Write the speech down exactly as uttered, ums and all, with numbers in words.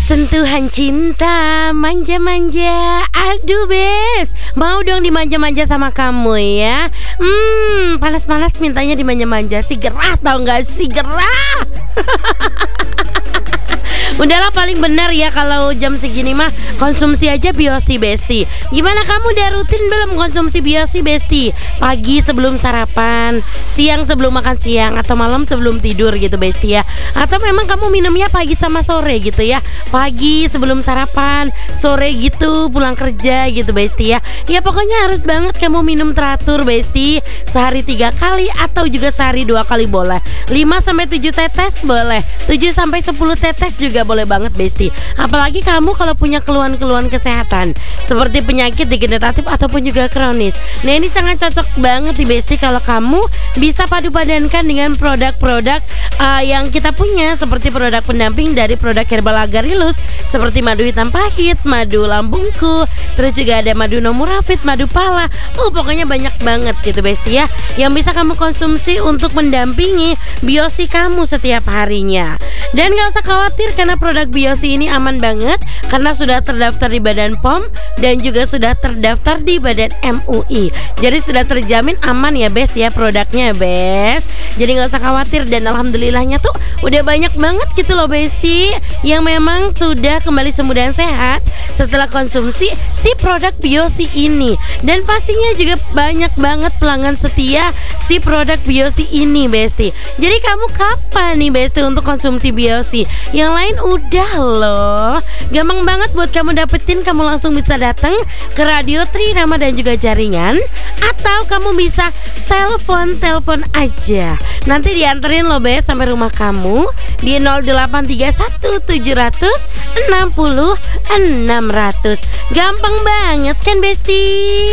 Sentuhan cinta, manja-manja. Aduh bes, mau dong dimanja-manja sama kamu ya. Hmm, panas-panas mintanya dimanja-manja. Si gerah tau gak sih, gerah. Udahlah, paling benar ya kalau jam segini mah konsumsi aja Biosi Besti. Gimana, kamu udah rutin belum konsumsi Biosi Besti? Pagi sebelum sarapan, siang sebelum makan siang, atau malam sebelum tidur gitu Besti ya. Atau memang kamu minumnya pagi sama sore gitu ya. Pagi sebelum sarapan, sore gitu pulang kerja gitu Besti ya. Ya pokoknya harus banget kamu minum teratur Besti. Sehari tiga kali atau juga sehari dua kali boleh. Lima sampai tujuh tetes boleh. Tujuh sampai sepuluh tetes juga boleh banget Besti. Apalagi kamu kalau punya keluhan-keluhan kesehatan seperti penyakit degeneratif ataupun juga kronis. Nah ini sangat cocok banget nih Besti kalau kamu bisa padu-padankan dengan produk-produk uh, yang kita punya, seperti produk pendamping dari produk Herbal Agarilus seperti madu hitam pahit, madu lambungku, terus juga ada madu nomurafit, madu pala. Oh pokoknya banyak banget gitu Besti ya yang bisa kamu konsumsi untuk mendampingi Biosi kamu setiap harinya. Dan gak usah khawatir karena produk Biosi ini aman banget karena sudah terdaftar di Badan P O M dan juga sudah terdaftar di Badan M U I. Jadi sudah terjamin aman ya Bes ya produknya Bes. Jadi gak usah khawatir, dan alhamdulillahnya tuh udah banyak banget gitu loh Besti yang memang sudah kembali sembuh dan sehat setelah konsumsi si produk Biosi ini. Dan pastinya juga banyak banget pelanggan setia si produk Biosi ini Besti. Jadi kamu kapan nih Besti untuk konsumsi Biosi? Yang lain udah loh, gampang banget buat kamu dapetin. Kamu langsung bisa datang ke Radio Trinama dan juga jaringan, atau kamu bisa telepon-telepon aja. Nanti dianterin loh Bes sampai rumah kamu di nol delapan tiga satu tujuh nol nol enam nol enam nol nol. Gampang banget kan Besti?